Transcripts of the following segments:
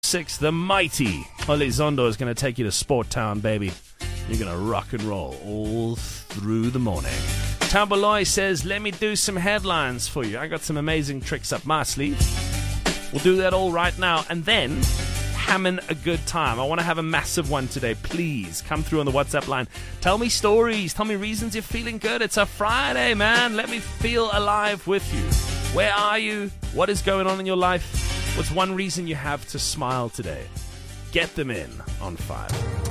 6, the mighty Olizondo is going to take you to Sport Town, baby. You're going to rock and roll all through the morning. Tambaloy says, let me do some headlines for you. I got some amazing tricks up my sleeve. We'll do that all right now. And then, having a good time. I want to have a massive one today. Please come through on the WhatsApp line. Tell me stories. Tell me reasons you're feeling good. It's a Friday, man. Let me feel alive with you. Where are you? What is going on in your life? What's one reason you have to smile today? Get them in on 5.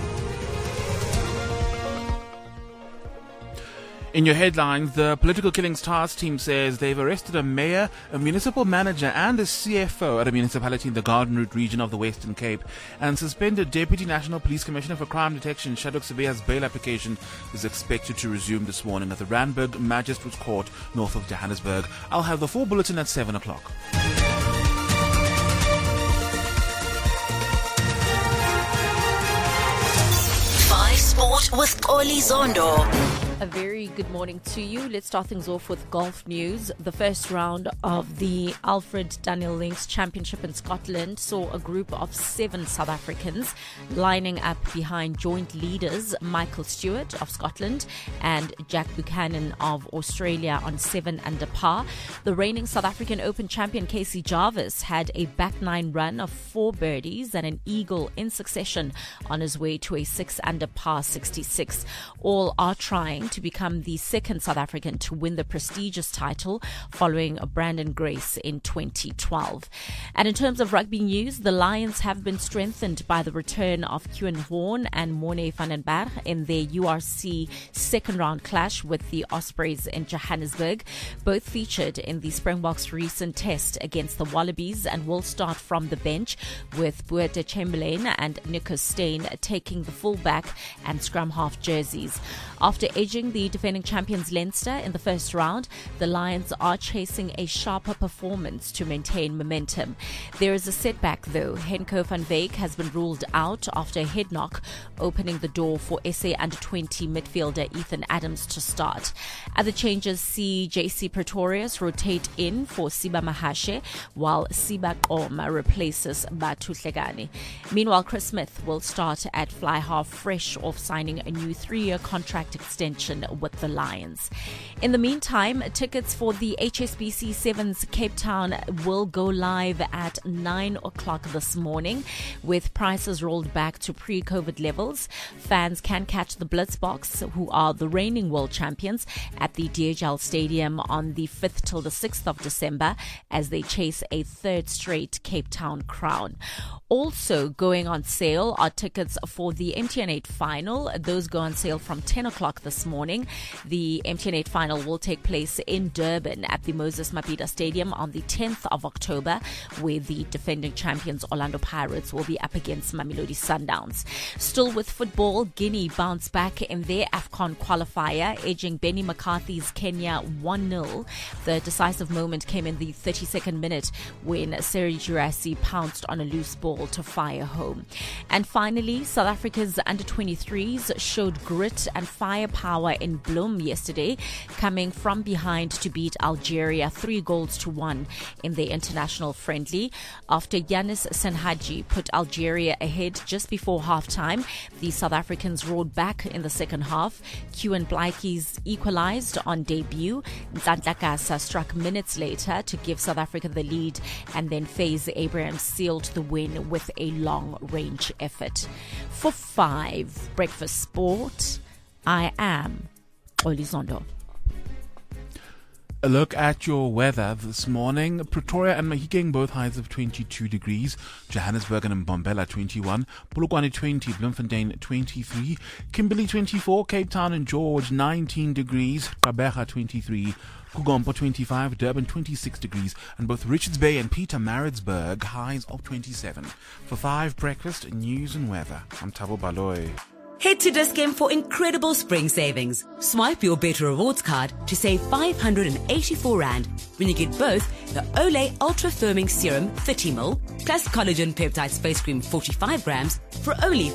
In your headlines, the Political Killings Task Team says they've arrested a mayor, a municipal manager and a CFO at a municipality in the Garden Route region of the Western Cape and suspended Deputy National Police Commissioner for Crime Detection Shadok Sibiya's bail application is expected to resume this morning at the Randburg Magistrates Court north of Johannesburg. I'll have the full bulletin at 7 o'clock. Sport with Olizondo. A very good morning to you. Let's start things off with golf news. The first round of the Alfred Daniel Links Championship in Scotland saw a group of 7 South Africans lining up behind joint leaders Michael Stewart of Scotland and Jack Buchanan of Australia on 7 under par. The reigning South African Open champion Casey Jarvis had a back 9 run of 4 birdies and an eagle in succession on his way to a 6 under par 66. All are trying to become the second South African to win the prestigious title following Brandon Grace in 2012. And in terms of rugby news, the Lions have been strengthened by the return of Kieran Horn and Morne van den Berg in their URC second round clash with the Ospreys in Johannesburg. Both featured in the Springboks' recent test against the Wallabies and will start from the bench, with Boete Chamberlain and Nico Steyn taking the fullback and scrum half jerseys. After edging the defending champions Leinster in the first round, the Lions are chasing a sharper performance to maintain momentum. There is a setback though. Henko van Wyk has been ruled out after a head knock, opening the door for SA under-20 midfielder Ethan Adams to start. Other changes see JC Pretorius rotate in for Siba Mahashe, while Siba Qoma replaces Batu Hlegane. Meanwhile, Chris Smith will start at fly half, fresh off signing a new 3-year contract extension with the Lions. In the meantime, tickets for the HSBC Sevens Cape Town will go live at 9 o'clock this morning, with prices rolled back to pre-COVID levels. Fans can catch the Blitzboks, who are the reigning world champions, at the DHL Stadium on the 5th till the 6th of December as they chase a 3rd straight Cape Town crown. Also going on sale are tickets for the MTN8 final. Those go on sale from 10 o'clock this morning. The MTN8 final will take place in Durban at the Moses Mabhida Stadium on the 10th of October, where the defending champions Orlando Pirates will be up against Mamelodi Sundowns. Still with football, Guinea bounced back in their AFCON qualifier, edging Benny McCarthy's Kenya 1-0. The decisive moment came in the 32nd minute when Seri Girassi pounced on a loose ball to fire home. And finally, South Africa's under-23s showed grit and firepower in bloom yesterday, coming from behind to beat Algeria 3-1 in their international friendly. After Yanis Senhaji put Algeria ahead just before halftime, the South Africans roared back in the second half. Qan Blaikies equalized on debut. Nhlanhla Gasa struck minutes later to give South Africa the lead, and then Faze Abraham sealed the win with a long-range effort. For 5 Breakfast Sport, I am Olizondo. A look at your weather this morning. Pretoria and Mahikeng both highs of 22 degrees. Johannesburg and Mbombela 21. Polokwane 20. Bloemfontein 23. Kimberley 24. Cape Town and George 19 degrees. Gqeberha 23. Kugompo 25, Durban 26 degrees, and both Richards Bay and Pietermaritzburg highs of 27. For 5 Breakfast, news and weather, I'm Thabo Baloy. Head to Dis-Chem for incredible spring savings. Swipe your Better Rewards card to save R584 when you get both the Olay Ultra Firming Serum 30ml plus Collagen Peptide Space Cream 45 grams for only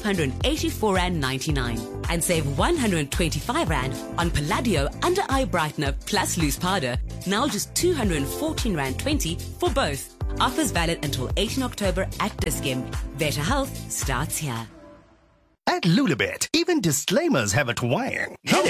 R584.99. And save R125 on Palladio Under Eye Brightener plus Loose Powder, now just R214.20 for both. Offers valid until 18 October at Dis-Chem. Better health starts here. At Lulabet, even disclaimers have a twang.